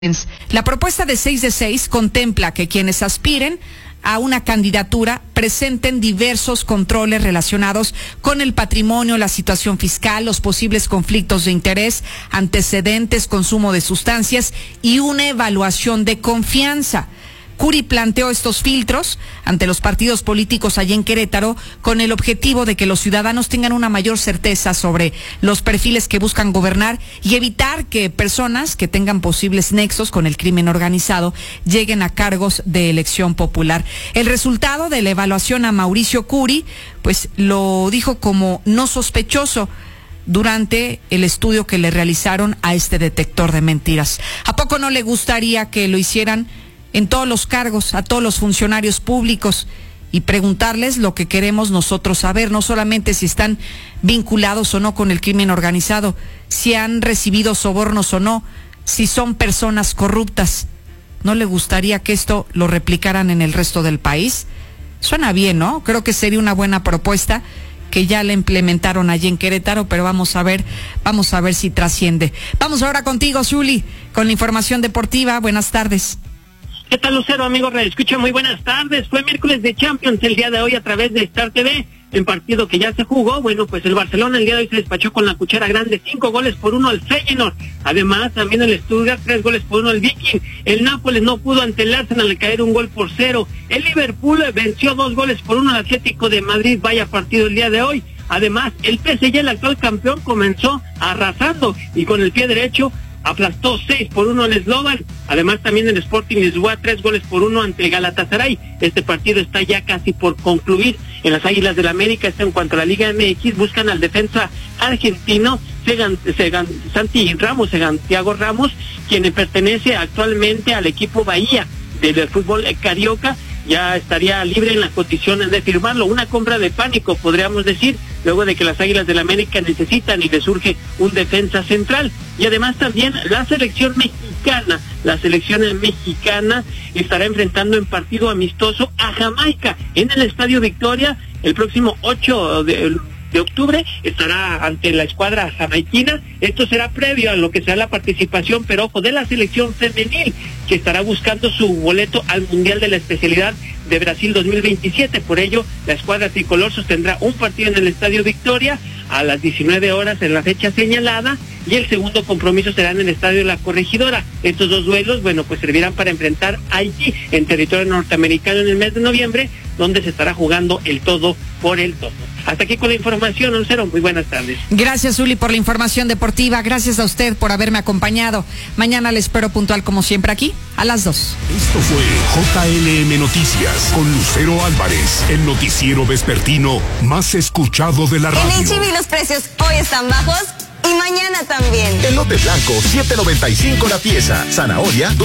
La propuesta de 6 de 6 contempla que quienes aspiren a una candidatura presenten diversos controles relacionados con el patrimonio, la situación fiscal, los posibles conflictos de interés, antecedentes, consumo de sustancias y una evaluación de confianza. Curi planteó estos filtros ante los partidos políticos allá en Querétaro con el objetivo de que los ciudadanos tengan una mayor certeza sobre los perfiles que buscan gobernar y evitar que personas que tengan posibles nexos con el crimen organizado lleguen a cargos de elección popular. El resultado de la evaluación a Mauricio Curi, pues lo dijo como no sospechoso durante el estudio que le realizaron a este detector de mentiras. ¿A poco no le gustaría que lo hicieran en todos los cargos, a todos los funcionarios públicos, y preguntarles lo que queremos nosotros saber, no solamente si están vinculados o no con el crimen organizado, si han recibido sobornos o no, si son personas corruptas? ¿No le gustaría que esto lo replicaran en el resto del país? Suena bien, ¿no? Creo que sería una buena propuesta que ya la implementaron allí en Querétaro, pero vamos a ver si trasciende. Vamos ahora contigo, Zuli, con la información deportiva. Buenas tardes. ¿Qué tal, Lucero, amigos? Escucha, muy buenas tardes. Fue miércoles de Champions el día de hoy a través de Star TV, en partido que ya se jugó. Bueno, pues el Barcelona el día de hoy se despachó con la cuchara grande, 5-1 al Feyenoord. Además, también el Stuttgart, 3-1 al Viking. El Nápoles no pudo ante el Arsenal al caer 1-0. El Liverpool venció 2-1 al Atlético de Madrid. Vaya partido el día de hoy. Además, el PSG, el actual campeón, comenzó arrasando y con el pie derecho aplastó 6-1 al Slovan. Además, también el Sporting Lisboa 3-1 ante el Galatasaray. Este partido está ya casi por concluir. En las Águilas del América, en cuanto a la Liga MX, buscan al defensa argentino Santiago Ramos, quien pertenece actualmente al equipo Bahía del fútbol carioca. Ya estaría libre en las condiciones de firmarlo. Una compra de pánico, podríamos decir, luego de que las Águilas del América necesitan y le surge un defensa central. Y además también la selección mexicana estará enfrentando en partido amistoso a Jamaica en el Estadio Victoria el próximo 8 de octubre. Estará ante la escuadra jamaiquina. Esto será previo a lo que será la participación, pero ojo, de la selección femenil, que estará buscando su boleto al Mundial de la Especialidad de Brasil 2027. Por ello, la escuadra tricolor sostendrá un partido en el Estadio Victoria a las 19 horas en la fecha señalada, y el segundo compromiso será en el Estadio La Corregidora. Estos dos duelos, bueno, pues servirán para enfrentar a Haití en territorio norteamericano en el mes de noviembre, donde se estará jugando el todo por el todo. Hasta aquí con la información, Lucero. Muy buenas tardes. Gracias, Zuli, por la información deportiva. Gracias a usted por haberme acompañado. Mañana le espero puntual como siempre aquí a las 2. Esto fue JLM Noticias con Lucero Álvarez, el noticiero vespertino más escuchado de la radio. En H-E-B los precios hoy están bajos y mañana también. Elote blanco, $7.95 la pieza. Zanahoria,